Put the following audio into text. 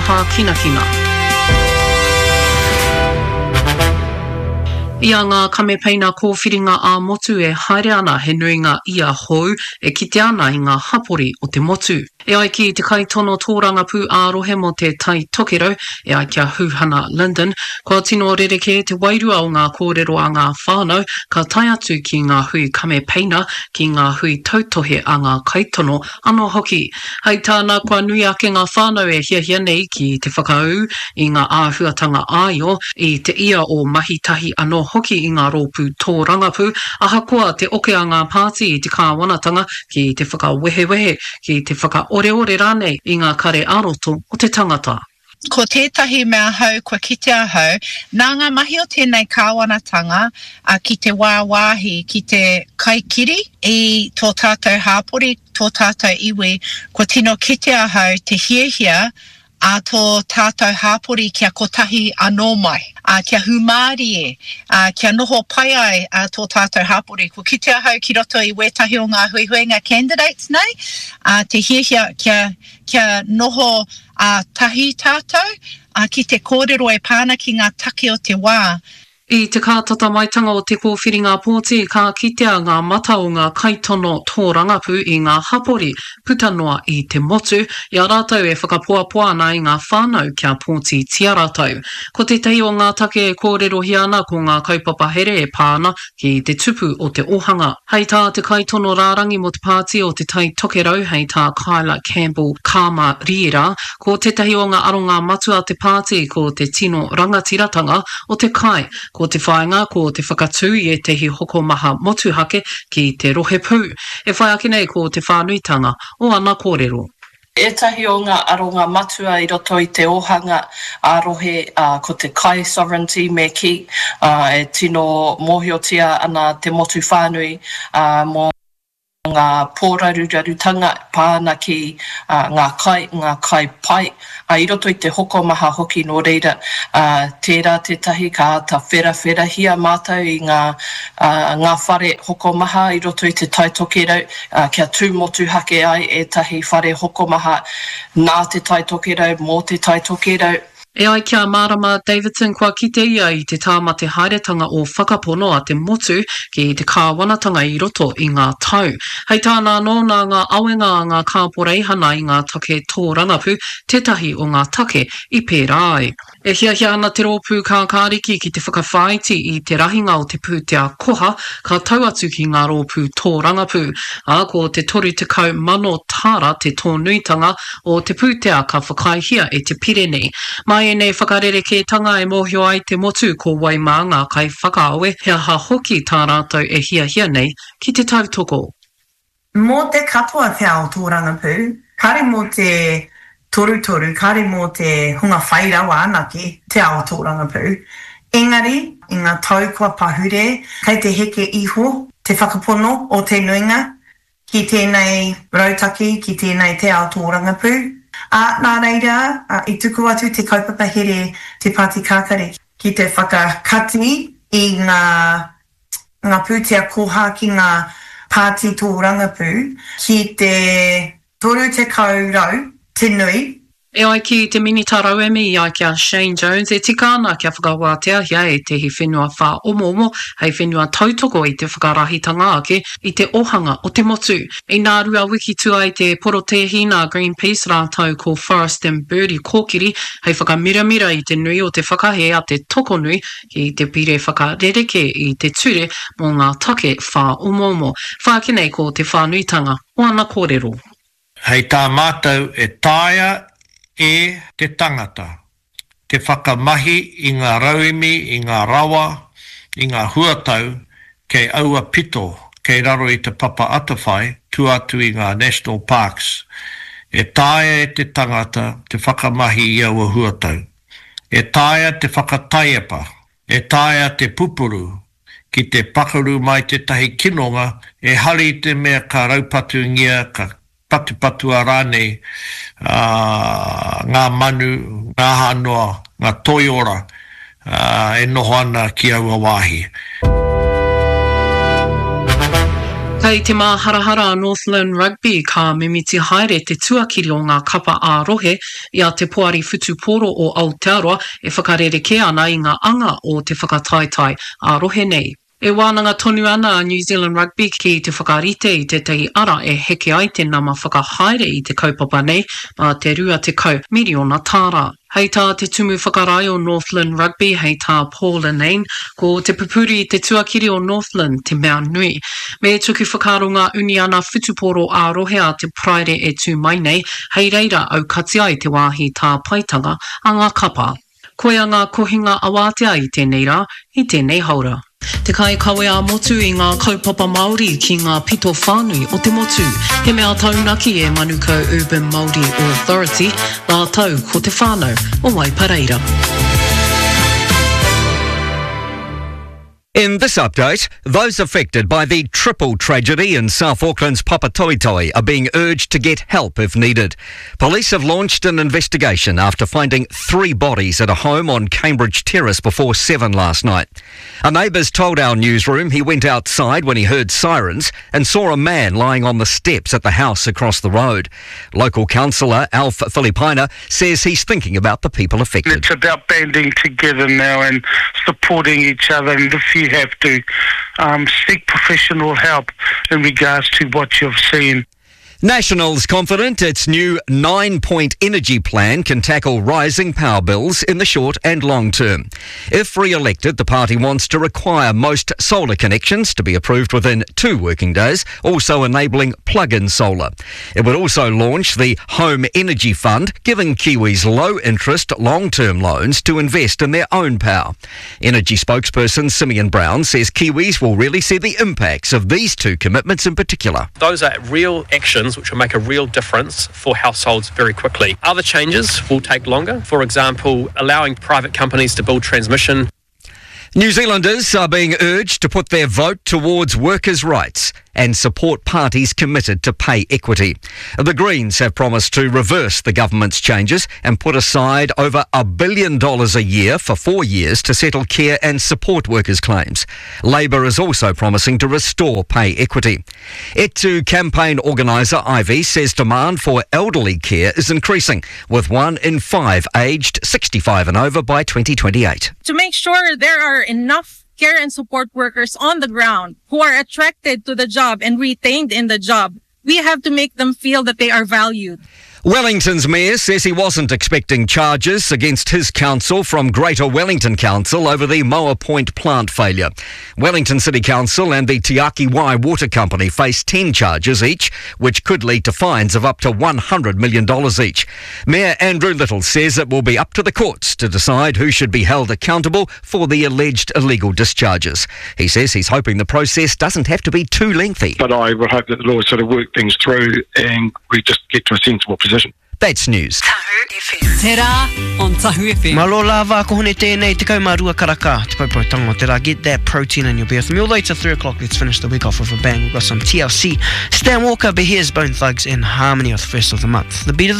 maha kina kina. Ia ngā kamepeina kōwhiringa a motu e haere ana he nui ngā ia hou e kite ana I ngā hapori o te motu. E ai ki te kaitono tōranga pū ārohe mo te tai tokero, e ai kia huhana London, kua tino rereke te wairua o ngā kōrero a ngā whānau, ka tai atu ki ngā hui kamepeina, ki ngā hui tautohe a ngā kaitono anō hoki. Hei tāna kua nui ake ngā whānau e hiahia nei ki te whakau I ngā āhuatanga āio, I te ia o mahitahi anō hoki I ngā rōpū tōrangapū, ahakoa te oke a ngā pāti I te kāwanatanga ki te whakawehewehe, ki te whakaoreore rānei I ngā kare aroto o te tangata. Ko tētahi mea hau, kua kitea hau, nā ngā mahi o tēnei kāwanatanga ki te wāwāhi, ki te kaikiri I tō tātou hāpori, tō tātou iwi, kua tino kitea hau te hiehia a tō tātou hāpori kia kotahi anō mai, kia humāri e, kia noho pai ai tō tātou hāpori. Ko kitea hau ki roto I wētahi o ngā huihuenga candidates nei, te hiehia kia noho tahi tātou, ki te kōrero e pāna ki ngā take o te wā. I te kātata maitanga o te kōwhiringa pōti, ka kitea ngā mata o ngā kaitono tōrangapū I ngā hapori putanoa I te motu, I a rātou e whakapuapua ana I ngā whānau kia pōti tia rātou. Ko te tehi o ngā take e kōrero hiana ko ngā kaupapa here e pāna ki te tupu o te ohanga. Hei tā te kaitono rārangi mo te pāti o te tai tokerau, hei tā Kyla Campbell Kāma Riera, ko te tehi o ngā aronga matua te pāti ko te tino rangatiratanga o te kai, ko te whaenga, ko te whakatū I tehi hoko maha motuhake ki te rohe pū. E whai ake nei ko te whānuitanga o ana kōrero. Etahi o ngā aronga matua I roto I te ohanga ārohe ko te kai sovereignty me ki e tino mōhiotia ana te motu whānui mō ngā pōrarurarutanga pāna ki ngā kai pai. I roto I te hoko maha hoki no reira, tērā tētahi ka ata whera hia mātou I ngā whare hoko maha I roto I te tai tokerau, kia tūmotu hake ai e tahi whare hoko maha nā te tai tokerau, mō te tai tokerau. E ai kia Marama Davidson kua kite ia I te tāmate haeretanga o whakapono a te motu ki te kāwanatanga I roto I ngā tau. Hei tāna anō nā ngā awenga a ngā kāporeihana I ngā take tōrangapū, tētahi o ngā take I pērā ai. E hiahia ana te rōpū kā kāriki ki te whakawhaiti I te rahinga o te pūtea koha, ka tau atu ki ngā rōpū tōrangapū. Ko te toru te kau mano tāra te tōnuitanga o te pūtea ka whakaihia e te Pirene. Mai e nei whakarereke tanga e mōhio ai te motu ko Waimā ngā kai whakaawe, hea ha hoki tā rātou e hiahia nei ki te tautoko. Mō te katoa te ao tōrangapū, kare mō te toru, kare mō te hunga whairawa anake te ao tōrangapū. Engari, I ngā tau kua pahure, kei te heke iho, te whakapono o te nuinga, ki tēnei rautaki, ki tēnei te ao tōrangapū. Nā reira, I tuku atu te kaupapa here te Pāti Kākare ki te whakakati I ngā pūtea koha ki ngā Pāti tōrangapū ki te toru te kaurau, te nui. E ai ki te minitarau emi I ai kia Shane Jones e tika ana kia whakawātea hia e tehi whenua whā omo, hei whenua tautoko I te whakarahitanga ake I te ohanga o te motu. I nā rua wiki tua I te porotehina Greenpeace rātau ko Forest and Birdie kōkiri, hei whakamiramira I te nui o te whakahe a te toko nui ki te pire whakarereke I te ture mō ngā take whā omo. Whākinei ko te whānuitanga o ana kōrero. Hei tā mātou e tāia e te tangata, te whakamahi I ngā rauemi, I ngā rawa, I ngā huatau, kei aua pito, kei raro I te papa atawhai, tuatu I ngā national parks. E tāia e te tangata, te whakamahi I aua huatau. E tāia te whakataiapa, e tāia te pupuru, ki te pakaru mai te tahi kinonga, e hari te mea ka raupatu ngia, ka patu rānei, ngā manu, ngā hanoa, ngā toiora, e noho ana ki aua wāhi. Kei te maharahara Northland Rugby ka mimiti haere te tuakiri o ngā kapa ārohe i a te poari whutuporo o Aotearoa e whakarereke ana i ngā anga o te whakataetai ārohe nei. E wānanga tonu ana a New Zealand Rugby ki te whakarite i te tei ara e heke ai te nama whakahaere i te kaupapa nei ma te rua te kau miriona tāra. Hei tā te tumu whakarai o Northland Rugby, hei tā Paul Linane, ko te pupuri i te tuakiri o Northland te mea nui. Me tuku whakaronga uni ana whutuporo ārohe a te praere e tū mai nei, hei reira au katia i te wāhi tā paitanga a ngā kapa. Koe a ngā kohinga awātea i tēnei rā, i tēnei haura. Te kai kawe a motu i ngā kaupapa Māori ki ngā pito whānui o te motu. He mea taunaki e Manukau Urban Māori Authority, nā tau ko te whānau o Waipareira. In this update, those affected by the triple tragedy in South Auckland's Papatoetoe are being urged to get help if needed. Police have launched an investigation after finding 3 bodies at a home on Cambridge Terrace before 7 last night. A neighbour's told our newsroom he went outside when he heard sirens and saw a man lying on the steps at the house across the road. Local councillor Alf Filipina says he's thinking about the people affected. It's about banding together now and supporting each other, and if you have to seek professional help in regards to what you've seen. National's confident its new 9-point energy plan can tackle rising power bills in the short and long term. If re-elected, the party wants to require most solar connections to be approved within 2 working days, also enabling plug-in solar. It would also launch the Home Energy Fund, giving Kiwis low-interest, long-term loans to invest in their own power. Energy spokesperson Simeon Brown says Kiwis will really see the impacts of these 2 commitments in particular. Those are real actions which will make a real difference for households very quickly. Other changes will take longer. For example, allowing private companies to build transmission. New Zealanders are being urged to put their vote towards workers' rights and support parties committed to pay equity. The Greens have promised to reverse the government's changes and put aside over $1 billion a year for 4 years to settle care and support workers' claims. Labour is also promising to restore pay equity. Etu campaign organiser Ivy says demand for elderly care is increasing, with 1 in 5 aged 65 and over by 2028. To make sure there are enough care and support workers on the ground who are attracted to the job and retained in the job, we have to make them feel that they are valued. Wellington's mayor says he wasn't expecting charges against his council from Greater Wellington Council over the Moa Point plant failure. Wellington City Council and the Te Aki Wai Water Company face 10 charges each, which could lead to fines of up to $100 million each. Mayor Andrew Little says it will be up to the courts to decide who should be held accountable for the alleged illegal discharges. He says he's hoping the process doesn't have to be too lengthy. But I would hope that the lawyers sort of work things through and we just get to a sensible position. That's news. Tahu FM. Te rā on Tahu FM. Malo lava ko hone tēnei te kaumarua karaka. Te paupau tango te rā. Get that protein in your beer. From all the way to 3 o'clock, let's finish the week off with a bang. We've got some TLC. Stan Walker, Behers, Bone Thugs, and Harmony with the first of the month. The beat of the